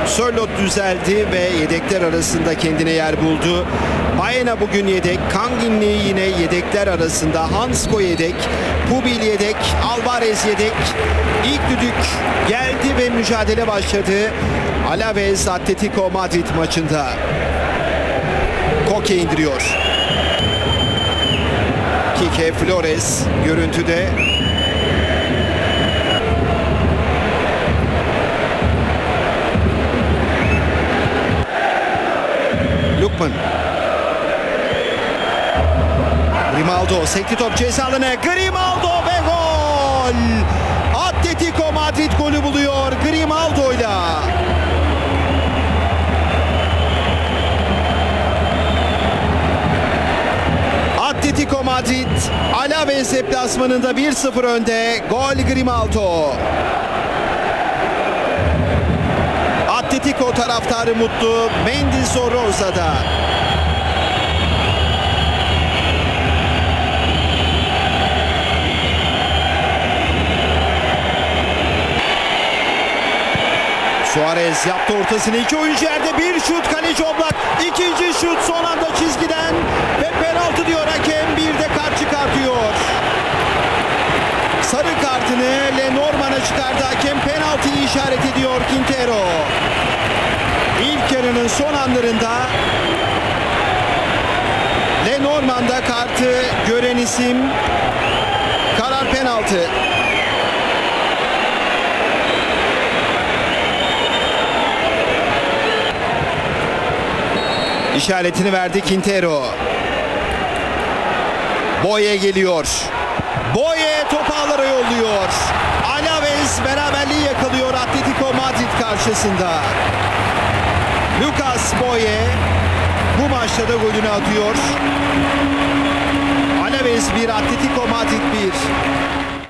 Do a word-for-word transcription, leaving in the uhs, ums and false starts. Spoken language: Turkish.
Sörloth düzeldi ve yedekler arasında kendine yer buldu. Baena bugün yedek. Kanginli yine yedekler arasında. Hansko yedek. Pubil yedek. Alvarez yedek. İlk düdük geldi ve mücadele başladı. Alaves Atletico Madrid maçında. Koke indiriyor. Kike Flores görüntüde. Lukman. Grimaldo sekti top ceza alanına. Grimaldo ve gol. Atletico Madrid golü buluyor Grimaldo'yla. Atletico Madrid Alaves deplasmanında bir sıfır önde. Gol Grimaldo. Atletico taraftarı mutlu. Mendy Sorosa'da. Suarez yaptı ortasını. İki oyuncu yerde. Bir şut, kaleci Oblak. İkinci şut son anda çizgiden. Ve penaltı diyor hakem. Bir de kart çıkartıyor. Sarı kartını Lenormand'a çıkardı hakem. Penaltıyı işaret ediyor Quintero. İlk yarının son anlarında Lenormand'a kartı gören isim. Karar penaltı. İşaretini verdi Quintero. Boye geliyor. Boye topu ağlara yolluyor. Alaves beraberliği yakalıyor Atletico Madrid karşısında. Lucas Boye bu maçta da golünü atıyor. Alaves bir, Atletico Madrid bir.